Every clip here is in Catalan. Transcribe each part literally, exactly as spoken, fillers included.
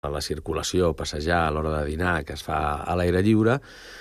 la circulació, passejar a l'hora de dinar, que es fa a l'aire lliure,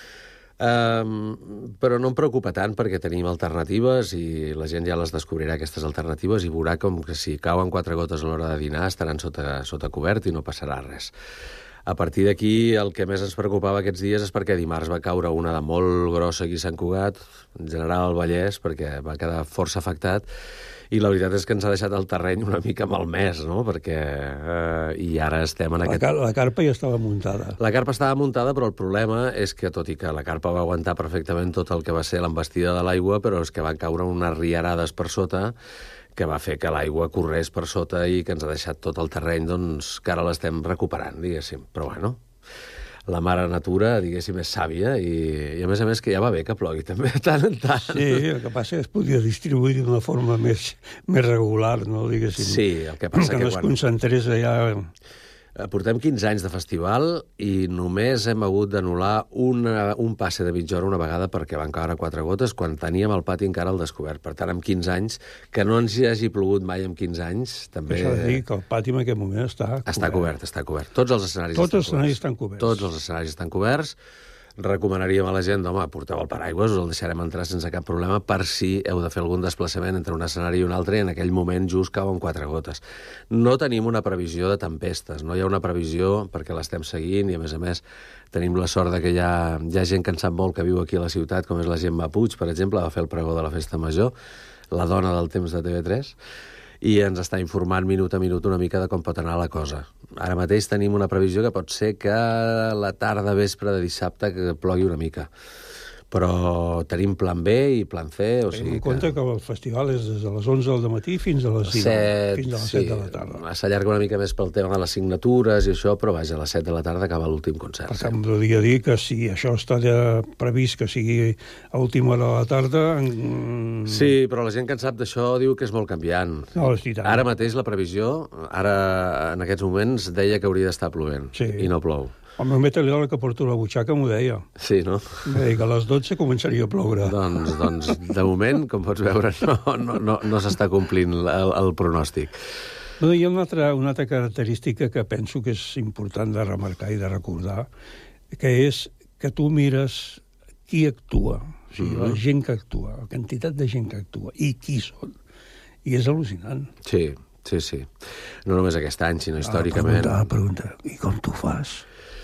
um, però no em preocupa tant perquè tenim alternatives i la gent ja les descobrirà, aquestes alternatives, i veurà com que si cauen quatre gotes a l'hora de dinar estaran sota, sota cobert i no passarà res. A partir d'aquí, el que més ens preocupava aquests dies és perquè dimarts va caure una de molt grossa aquí a Sant Cugat, en general al Vallès, perquè va quedar força afectat, i la veritat és que ens ha deixat el terreny una mica malmès, no? Perquè... Eh, I ara estem en la aquest... Car la carpa ja estava muntada. La carpa estava muntada, però el problema és que, tot i que la carpa va aguantar perfectament tot el que va ser l'embestida de l'aigua, però és que van caure unes riarades per sota que va fer que l'aigua corrés per sota i que ens ha deixat tot el terreny, doncs, que ara l'estem recuperant, diguéssim. Però, bueno, la mare natura, diguéssim, és sàvia i, i a més a més, que ja va bé que plogui també, tant en tant. Sí, el que passa és que es podia distribuir d'una forma més, més regular, no, diguéssim. Sí, el que passa que, que no es quan... concentrés allà... Portem quinze anys de festival i només hem hagut d'anul·lar un passe de mitja hora una vegada perquè van caure quatre gotes quan teníem el pati encara al descobert. Per tant, en quinze anys, que no ens hi hagi plogut mai en quinze anys, també... Això de dir que el pati en aquest moment està cobert. Està cobert, està cobert. Tots els escenaris Tots estan els escenaris coberts. estan coberts. Tots els escenaris estan coberts. Recomanaríem a la gent, home, porteu el paraigües, us el deixarem entrar sense cap problema per si heu de fer algun desplaçament entre un escenari i un altre i en aquell moment just cauen quatre gotes. No tenim una previsió de tempestes, no hi ha una previsió perquè l'estem seguint i, a més a més, tenim la sort de que hi ha, hi ha gent que en sap molt que viu aquí a la ciutat, com és la Gemma Puig, per exemple, va fer el pregó de la Festa Major, la dona del temps de T V tres, i ens està informant minut a minut una mica de com pot anar la cosa. Ara mateix tenim una previsió que pot ser que la tarda vespre de dissabte que plogui una mica. Però tenim plan B i plan C, o sigui en compte que... que el festival és des de les onze del matí fins a les set, fins a les set de la tarda. S'allarga una mica més pel tema de les signatures i això, però vaja, a les set de la tarda acaba l'últim concert. Per tant, podria dir que si això està ja previst que sigui a última hora de la tarda... En... Sí, però la gent que en sap d'això diu que és molt canviant. No, és tant. Ara mateix la previsió, ara en aquests moments, deia que hauria d'estar plovent, sí. I no plou. El meu meteoròleg que porto la butxaca m'ho deia. Sí, no? Em deia que a les dotze començaria a ploure. Doncs, doncs de moment, com pots veure, no, no, no, no s'està complint el, el pronòstic. No, hi ha una altra, una altra característica que penso que és important de remarcar i de recordar, que és que tu mires qui actua, o sigui, mm-hmm. la gent que actua, la quantitat de gent que actua, i qui són. I és al·lucinant. Sí, sí, sí. No només aquest any, sinó històricament. La pregunta, i com tu fas?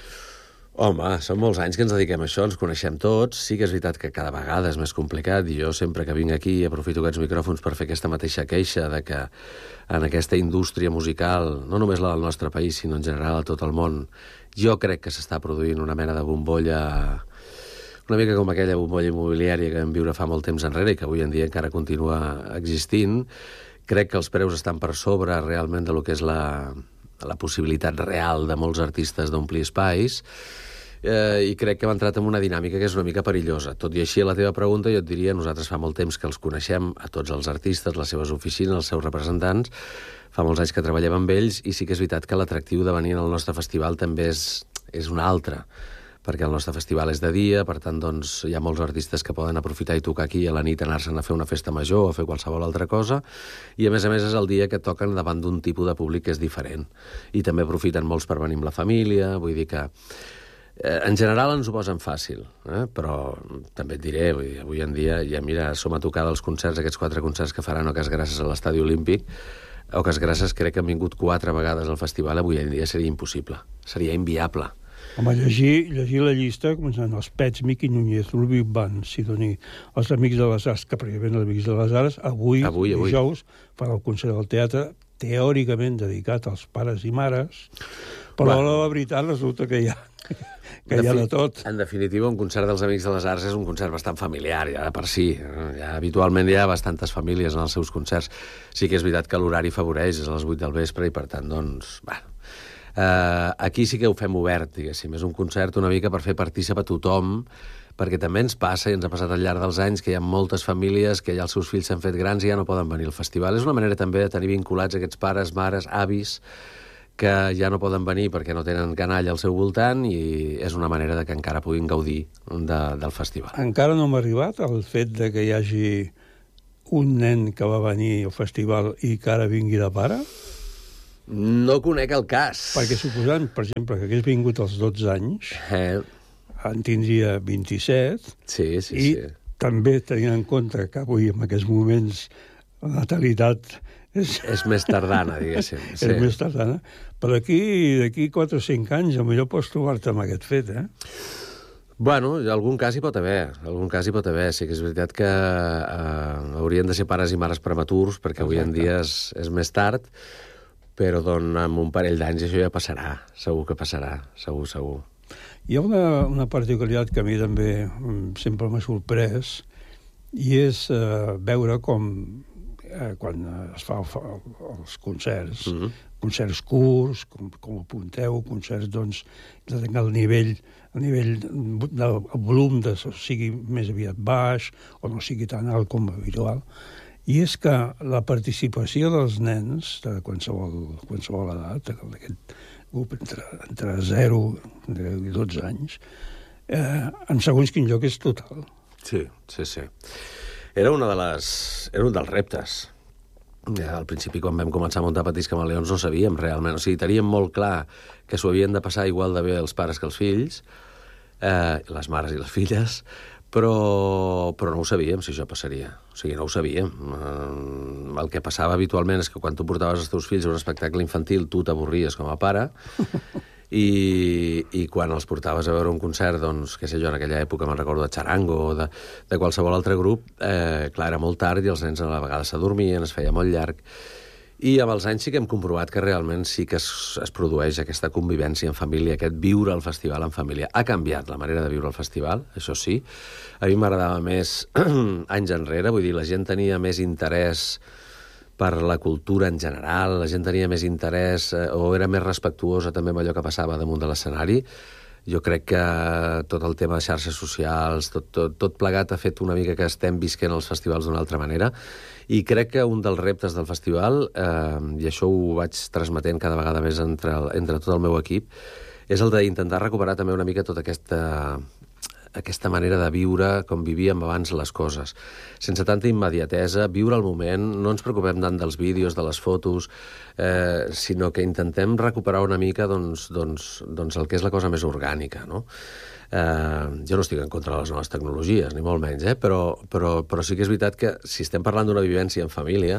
Home, són molts anys que ens dediquem a això, ens coneixem tots. Sí que és veritat que cada vegada és més complicat i jo sempre que vinc aquí aprofito aquests micròfons per fer aquesta mateixa queixa de que en aquesta indústria musical, no només la del nostre país, sinó en general a tot el món, jo crec que s'està produint una mena de bombolla, una mica com aquella bombolla immobiliària que vam viure fa molt temps enrere i que avui en dia encara continua existint. Crec que els preus estan per sobre realment de lo que és la, la possibilitat real de molts artistes d'omplir espais, eh, i crec que hem entrat en una dinàmica que és una mica perillosa. Tot i així, a la teva pregunta, jo et diria, nosaltres fa molt temps que els coneixem, a tots els artistes, les seves oficines, els seus representants, fa molts anys que treballem amb ells, i sí que és veritat que l'atractiu de venir al nostre festival també és, és un altre, perquè el nostre festival és de dia, per tant, doncs, hi ha molts artistes que poden aprofitar i tocar aquí a la nit, anar-se'n a fer una festa major o fer qualsevol altra cosa, i a més a més és el dia que toquen davant d'un tipus de públic que és diferent. I també aprofiten molts per venir amb la família, vull dir que eh, en general ens ho posen fàcil, eh? Però també et diré, vull dir, avui en dia, ja mira, som a tocar dels concerts, aquests quatre concerts que faran Oques Grasses a l'Estadi Olímpic. Oques Grasses crec que han vingut quatre vegades al festival, avui en dia seria impossible, seria inviable. Home, llegir, llegir la llista, començant els Pets, Miqui Núñez, Rubik Band, Sidoní, els Amics de les Arts, que prèviament els Amics de les Arts, avui, avui, avui. dijous, farà el concert del teatre, teòricament dedicat als pares i mares, però bueno, la veritat resulta que hi ha, que hi ha de tot. En definitiva, un concert dels Amics de les Arts és un concert bastant familiar, ja de per si. Ja, habitualment hi ha bastantes famílies en els seus concerts. Sí que és veritat que l'horari favoreix, és a les vuit del vespre, i per tant, doncs, bueno... Uh, aquí sí que ho fem obert, diguéssim. És un concert una mica per fer partícip a tothom, perquè també ens passa, i ens ha passat al llarg dels anys, que hi ha moltes famílies que ja els seus fills s'han fet grans i ja no poden venir al festival. És una manera també de tenir vinculats aquests pares, mares, avis, que ja no poden venir perquè no tenen canalla al seu voltant, i és una manera de que encara puguin gaudir de, del festival. Encara no m'ha arribat el fet de que hi hagi un nen que va venir al festival i que ara vingui de pare? No conec el cas. Perquè suposant, per exemple, que hagués vingut als dotze anys, eh. en tindria vint-i-set, sí, sí, i sí. també tenint en compte que avui, en aquests moments, la natalitat és... És més tardana, diguéssim. Sí. És més tardana. Però aquí, d'aquí quatre o cinc anys, potser pots trobar-te amb aquest fet, eh? Bueno, algun cas hi pot haver, algun cas hi pot haver. Sí que és veritat que eh, haurien de ser pares i mares prematurs, perquè avui en dia és, és més tard, però doncs, amb un parell d'anys això ja passarà, segur que passarà, segur, segur. Hi ha una, una particularitat que a mi també sempre m'ha sorprès, i és eh, veure com, eh, quan es fa el, els concerts, mm-hmm. concerts curts, com, com apunteu, concerts, doncs, de tenir el nivell, el nivell del volum de, sigui més aviat baix, o no sigui tan alt com habitual, i és que la participació dels nens, de qualsevol, qualsevol edat, d'aquest grup entre, entre zero i dotze anys, eh, en segons quin lloc és total. Sí, sí, sí. Era, una de les, era un dels reptes. Al principi, quan vam començar a muntar Petits Camaleons, no sabíem realment. O sigui, teníem molt clar que s'ho havien de passar igual de bé els pares que els fills, eh, les mares i les filles, però, però no ho sabíem, si això passaria. O sigui, no ho sabíem. Eh, el que passava habitualment és que quan tu portaves els teus fills a un espectacle infantil, tu t'avorries com a pare, i, i quan els portaves a veure un concert, doncs, què sé jo, en aquella època me'n recordo de Charango o de, de qualsevol altre grup, eh, clar, era molt tard i els nens a la vegada s'adormien, es feia molt llarg. I amb els anys sí que hem comprovat que realment sí que es, es produeix aquesta convivència en família, aquest viure el festival en família. Ha canviat la manera de viure el festival, això sí. A mi m'agradava més anys enrere, vull dir, la gent tenia més interès per la cultura en general, la gent tenia més interès eh, o era més respectuosa també amb allò que passava damunt de l'escenari. Jo crec que tot el tema de xarxes socials, tot, tot, tot plegat ha fet una mica que estem visquent els festivals d'una altra manera, i crec que un dels reptes del festival, eh, i això ho vaig transmetent cada vegada més entre, el, entre tot el meu equip, és el d'intentar recuperar també una mica tota aquesta... aquesta manera de viure com vivíem abans les coses. Sense tanta immediatesa, viure el moment, no ens preocupem tant dels vídeos, de les fotos, eh, sinó que intentem recuperar una mica doncs, doncs, doncs el que és la cosa més orgànica, no? Eh, jo no estic en contra de les noves tecnologies, ni molt menys, eh? però, però, però sí que és veritat que si estem parlant d'una vivència en família,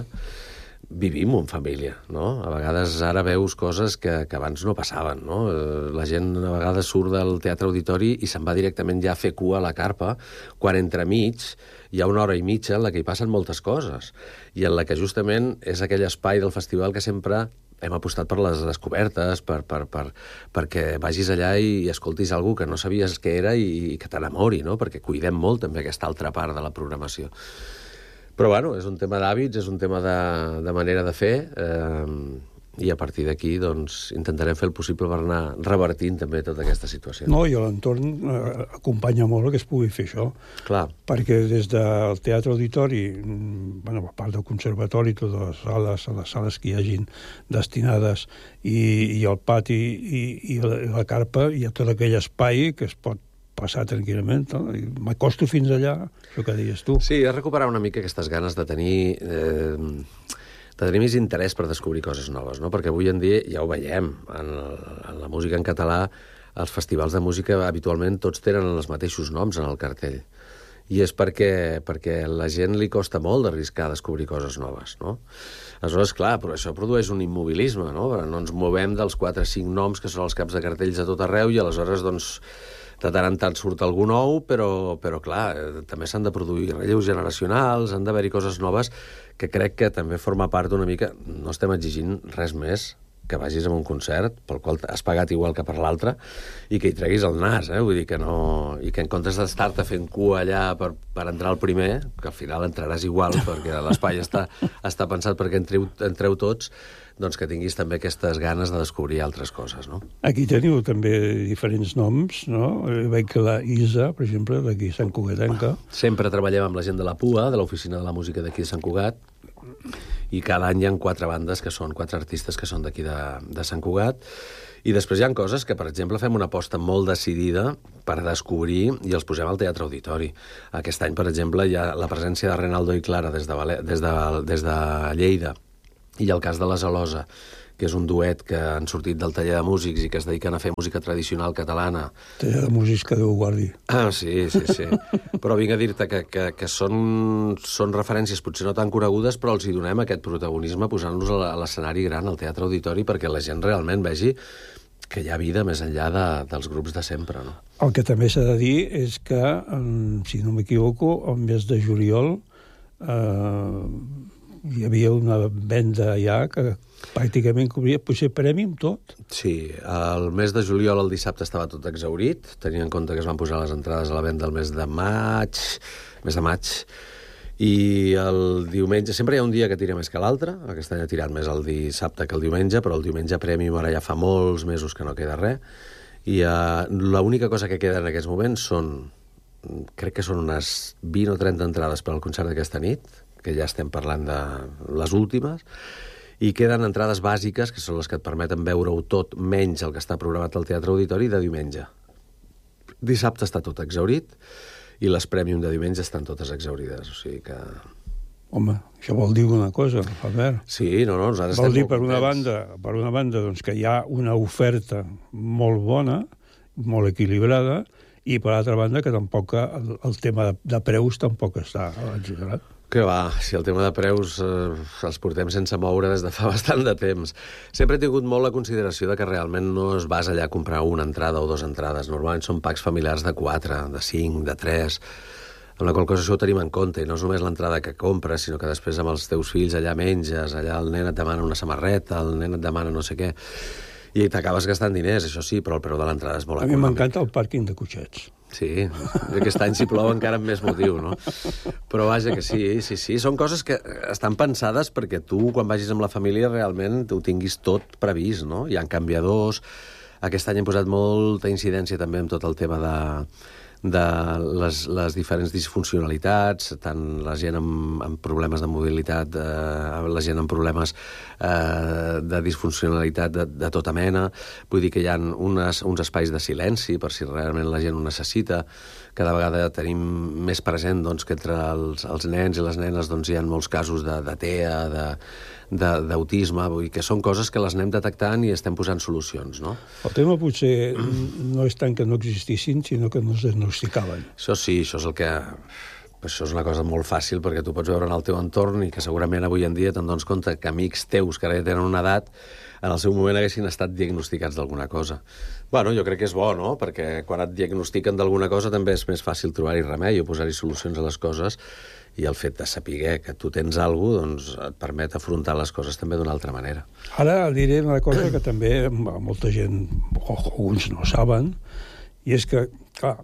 vivim en família, no? A vegades ara veus coses que, que abans no passaven, no? La gent a vegades surt del teatre auditori i se'n va directament ja a fer cua a la carpa, quan entremig hi ha una hora i mitja en la que hi passen moltes coses, i en la que justament és aquell espai del festival que sempre hem apostat per les descobertes, per, per, per, perquè vagis allà i escoltis algú que no sabies què era i, i que t'enamori, no? Perquè cuidem molt també aquesta altra part de la programació. Però, bueno, és un tema d'hàbits, és un tema de, de manera de fer, eh, i a partir d'aquí, doncs, intentarem fer el possible per anar revertint també tota aquesta situació. No, i l'entorn eh, acompanya molt que es pugui fer això. Clar. Perquè des del teatre auditori, bueno, a part del conservatori, totes les sales, les sales que hi hagin destinades, i, i el pati i, i la, la carpa, hi ha tot aquell espai que es pot passar tranquil·lament, no? M'acosto fins allà, això que deies tu. Sí, és recuperar una mica aquestes ganes de tenir... Eh, de tenir més interès per descobrir coses noves, no? Perquè avui en dia ja ho veiem, en, el, en la música en català, els festivals de música habitualment tots tenen els mateixos noms en el cartell. I és perquè, perquè a la gent li costa molt d'arriscar a descobrir coses noves, no? Aleshores, clar, però això produeix un immobilisme, no? No ens movem dels quatre o cinc noms que són els caps de cartells a tot arreu i aleshores, doncs, de tant en tant surt algú nou, però, però clar, eh, també s'han de produir relleus generacionals, han d'haver-hi coses noves que crec que també forma part una mica... No estem exigint res més que vagis a un concert pel qual has pagat igual que per l'altre i que hi treguis el nas, eh? Vull dir que no... I que en comptes d'estar-te fent cua allà per, per entrar al primer, que al final entraràs igual perquè l'espai està, està pensat perquè entreu, entreu tots, doncs que tinguis també aquestes ganes de descobrir altres coses, no? Aquí teniu també diferents noms, no? Veig que la Isa, per exemple, d'aquí Sant Cugatenca. Sempre treballem amb la gent de la P U A, de l'Oficina de la Música d'aquí de Sant Cugat, i cada any hi ha quatre bandes que són, quatre artistes que són d'aquí de, de Sant Cugat, i després hi ha coses que, per exemple, fem una aposta molt decidida per descobrir i els posem al Teatre Auditori. Aquest any, per exemple, hi ha la presència de Renaldo i Clara des de, des de, des de Lleida, i el cas de la Zelosa, que és un duet que han sortit del taller de músics i que es dediquen a fer música tradicional catalana. Taller de músics que Déu guardi. Ah, sí, sí, sí. Però vinc a dir-te que, que, que són, són referències potser no tan conegudes, però els hi donem aquest protagonisme posant-los a l'escenari gran, al Teatre Auditori, perquè la gent realment vegi que hi ha vida més enllà de, dels grups de sempre, no? El que també s'ha de dir és que, si no m'equivoco, al mes de juliol eh, hi havia una venda ja que pràcticament cobria, potser premi amb tot. Sí, el mes de juliol, el dissabte, estava tot exhaurit, tenint en compte que es van posar les entrades a la venda el mes de maig, mes de maig, i el diumenge, sempre hi ha un dia que tira més que l'altre, aquest any ha tirat més el dissabte que el diumenge, però el diumenge prèmium ara ja fa molts mesos que no queda res, i uh, l'única cosa que queda en aquests moments són, crec que són unes vint o trenta entrades per al concert d'aquesta nit, que ja estem parlant de les últimes, i queden entrades bàsiques, que són les que et permeten veure-ho tot, menys el que està programat al Teatre Auditori, de diumenge. Dissabte està tot exhaurit, i les prèmium de diumenge estan totes exhaurides, o sigui que... Home, això vol dir una cosa, Albert. Sí, no, no, nosaltres vol estem dir, per una banda, per una banda doncs, que hi ha una oferta molt bona, molt equilibrada, i per altra banda que tampoc el, el tema de, de preus tampoc està exagerat. Que va, si el tema de preus eh, els portem sense moure des de fa bastant de temps. Sempre he tingut molt la consideració de que realment no es vas allà a comprar una entrada o dues entrades. Normalment són packs familiars de quatre, de cinc, de tres, amb la qual cosa això ho tenim en compte, i no és només l'entrada que compres, sinó que després amb els teus fills allà menges, allà el nen et demana una samarreta, el nen et demana no sé què, i t'acabes gastant diners, això sí, però el preu de l'entrada és molt econòmic. A mi m'encanta el pàrquing de cotxets. Sí, aquest any si plou encara amb més motiu, no? Però vaja que sí, sí, sí. Són coses que estan pensades perquè tu, quan vagis amb la família, realment ho tinguis tot previst, no? Hi ha canviadors. Aquest any hem posat molta incidència també amb tot el tema de, de les, les diferents disfuncionalitats, tant la gent amb, amb problemes de mobilitat, eh, la gent amb problemes eh, de disfuncionalitat de, de tota mena. Vull dir que hi ha unes, uns espais de silenci per si realment la gent ho necessita. Cada vegada tenim més present doncs, que entre els, els nens i les nenes doncs, hi ha molts casos de, de T E A, de, de, d'autisme, vull dir que són coses que les anem detectant i estem posant solucions, no? El tema potser no és tant que no existissin, sinó que no es diagnosticaven. Això sí, això és el que... Això és una cosa molt fàcil perquè tu pots veure en el teu entorn i que segurament avui en dia te'n dones compte que amics teus que ara ja tenen una edat en el seu moment haguessin estat diagnosticats d'alguna cosa. Bueno, jo crec que és bo, no? Perquè quan et diagnostiquen d'alguna cosa també és més fàcil trobar-hi remei o posar-hi solucions a les coses, i el fet de saber que tu tens alguna cosa doncs, et permet afrontar les coses també d'una altra manera. Ara diré una cosa que també molta gent, o alguns no saben, i és que, clar,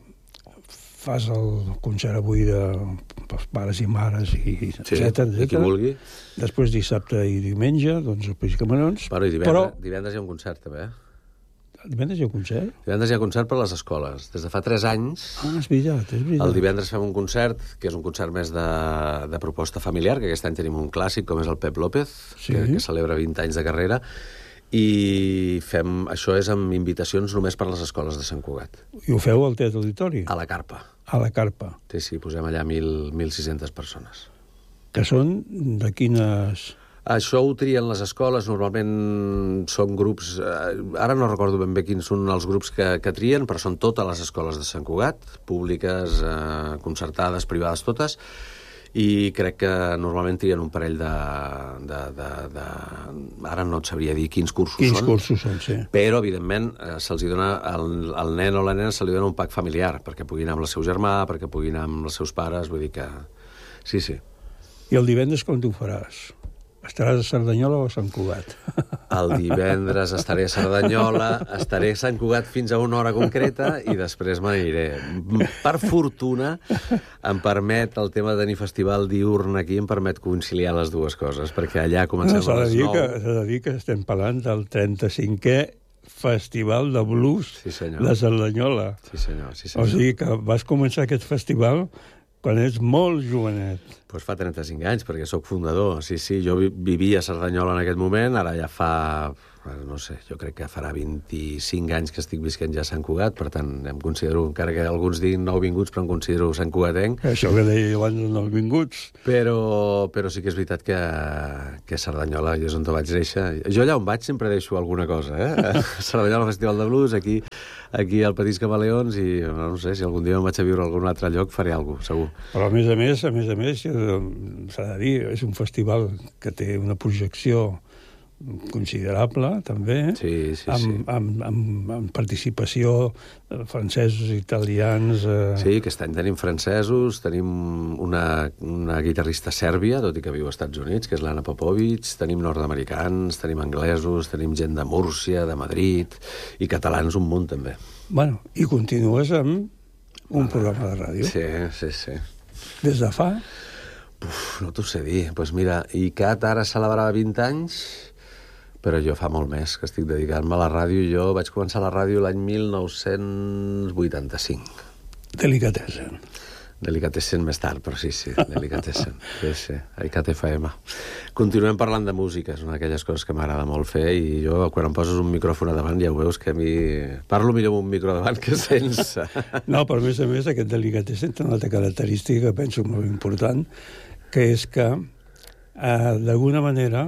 fas el concert avui de pares i mares, i sí, etcètera, etcètera. Qui vulgui. Després dissabte i diumenge, doncs el Peix Camarons. Bueno, i divendres, però... divendres hi ha un concert, també. Divendres hi ha un concert? Divendres hi ha concert per a les escoles. Des de fa tres anys... Ah, és veritat, és veritat. El divendres fem un concert, que és un concert més de, de proposta familiar, que aquest any tenim un clàssic, com és el Pep López, sí. que, que celebra vint anys de carrera, i fem, això és amb invitacions només per a les escoles de Sant Cugat. I ho feu al Teatre Auditori? A la Carpa. A la Carpa. Sí, sí, posem allà mil, mil sis-centes persones. Que són de quines... Això ho trien les escoles, normalment són grups... Eh, ara no recordo ben bé quins són els grups que, que trien, però són totes les escoles de Sant Cugat, públiques, eh, concertades, privades, totes, i crec que normalment trien un parell de... de, de, de... Ara no et sabria dir quins cursos quins són. Quins cursos són, sí. Però, evidentment, eh, se'ls dona al, al nen o la nena se li dona un pack familiar, perquè pugui anar amb el seu germà, perquè pugui anar amb els seus pares, vull dir que... Sí, sí. I el divendres com t'ho faràs? Estaràs a Cerdanyola o a Sant Cugat? El divendres estaré a Cerdanyola, estaré a Sant Cugat fins a una hora concreta i després me n'aniré. Per fortuna, em permet, el tema de tenir festival diurn aquí, em permet conciliar les dues coses, perquè allà comencem no, a les nou. S'ha de dir que estem parlant del trenta-cinquè Festival de Blues sí, de Cerdanyola. Sí, senyor, sí, senyor. O sigui que vas començar aquest festival quan ets molt jovenet. Doncs pues fa trenta-cinc anys, perquè sóc fundador. Sí, sí, jo vivia a Cerdanyola en aquest moment, ara ja fa no sé, jo crec que farà vint-i-cinc anys que estic visquent ja a Sant Cugat, per tant, em considero, encara que alguns diguin nouvinguts, però em considero Sant Cugatenc. Això que deia abans de nouvinguts. Però, però sí que és veritat que, que Cerdanyola, jo és on vaig néixer. Jo allà on vaig sempre deixo alguna cosa, eh? Cerdanyola, Festival de Blues, aquí, aquí al Petits Camaleons, i no sé, si algun dia em vaig a viure a algun altre lloc, faré alguna cosa, segur. Però a més a més, a més a més, s'ha de dir, és un festival que té una projecció considerable, també, sí, sí, amb, sí. Amb, amb, amb participació de francesos, italians... Eh... Sí, aquest any tenim francesos, tenim una, una guitarrista sèrbia, tot i que viu als Estats Units, que és l'Anna Popovic, tenim nord-americans, tenim anglesos, tenim gent de Múrcia, de Madrid, i catalans un munt, també. Bueno, i continues amb un ah, programa de ràdio. Sí, sí, sí. Des de fa? Uf, no t'ho sé dir. Doncs pues mira, I C A T ara celebrava vint anys, però jo fa molt més que estic dedicant-me a la ràdio. Jo vaig començar a la ràdio l'any mil nou-cents vuitanta-cinc. Delicatessen. Delicatessen més tard, però sí, sí, Delicatessen. Sí, sí, I C A T F M. Continuem parlant de música, és una d'aquelles coses que m'agrada molt fer, i jo, quan em poses un micròfon a davant, ja ho veus que a mi... Parlo millor amb un micro davant que sense. No, però a més a més, aquest Delicatessen té una altra característica que penso molt important, que és que, eh, d'alguna manera,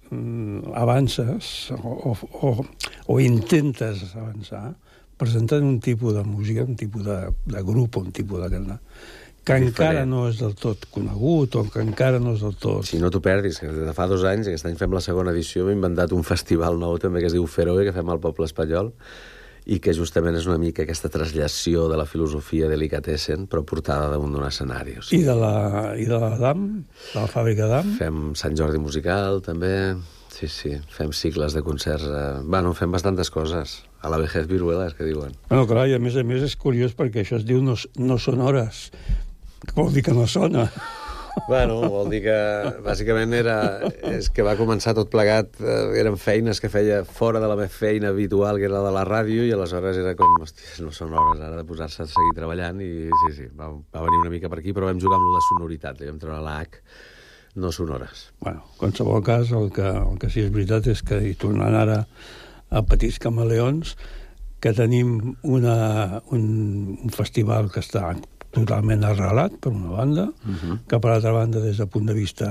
avances o, o, o intentes avançar presentant un tipus de música, un tipus de, de grup, un tipus de cantant, que diferent. Encara no és del tot conegut o que encara no és del tot... Si no t'ho perdis, que des de fa dos anys, aquest any fem la segona edició, hem inventat un festival nou també que es diu Feroe, que fem al poble espanyol, i que justament és una mica aquesta traslació de la filosofia de Delicatessen, però portada damunt d'un escenari. O sigui. I de la, i de la D A M? De la fàbrica D A M? Fem Sant Jordi musical, també. Sí, sí. Fem cicles de concerts. Eh... Bueno, fem bastantes coses. A la vejez viruela, és que diuen. Bueno, clar, i a més a més és curiós perquè això es diu no, no són hores. Que vol dir que no sona. Bueno, vol dir que bàsicament era... És que va començar tot plegat, eh, eren feines que feia fora de la meva feina habitual, que era la de la ràdio, i aleshores era com, hòstia, no són hores ara de posar-se a seguir treballant, i sí, sí, va, va venir una mica per aquí, però vam jugar amb la sonoritat, li vam treure la H, no sonores. Bueno, en qualsevol cas, el que, el que sí és veritat és que, i tornant ara a Petits Camaleons, que tenim una, un, un festival que està totalment arrelat, per una banda, uh-huh. que per altra banda, des del punt de vista,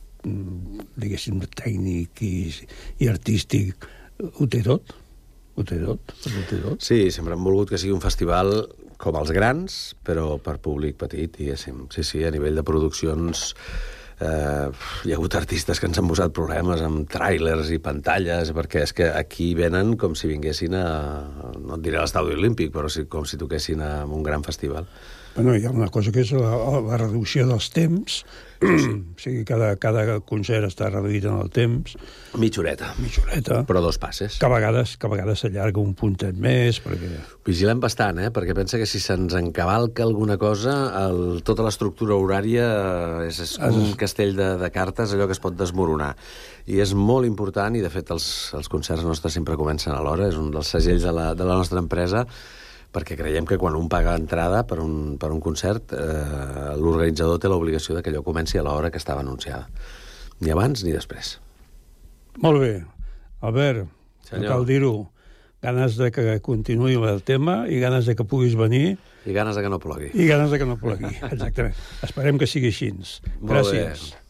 diguéssim, tècnic i, i artístic, ho té tot. Ho té tot. Ho té tot. Sí, sempre hem volgut que sigui un festival com els grans, però per públic petit, diguéssim. Sí, sí, a nivell de produccions... Eh, hi ha hagut artistes que ens han posat problemes amb tràilers i pantalles, perquè és que aquí venen com si vinguessin a, no et diré a l'Estadi Olímpic, però sí, com si toquessin a un gran festival. Bueno, hi ha una cosa que és la, la reducció dels temps. Sí. O sigui, cada, cada concert està reduït en el temps. Mitja horeta. Mitja horeta. Però dos passes. Que a vegades, que a vegades s'allarga un puntet més, perquè... Vigilem bastant, eh? Perquè pensa que si se'ns encavalca alguna cosa, el, tota l'estructura horària és, és com un castell de, de cartes, allò que es pot desmoronar. I és molt important, i de fet els, els concerts nostres sempre comencen a l'hora, és un dels segells de la, de la nostra empresa, perquè creiem que quan un paga entrada per un, per un concert, eh, l'organitzador té l'obligació de que allò comenci a l'hora que estava anunciada. Ni abans ni després. Molt bé. Albert, no cal dir-ho, ganes de que continuï el tema i ganes de que puguis venir. I ganes de que no plogui. I ganes de que no plogui, exactament. Esperem que sigui així. Gràcies.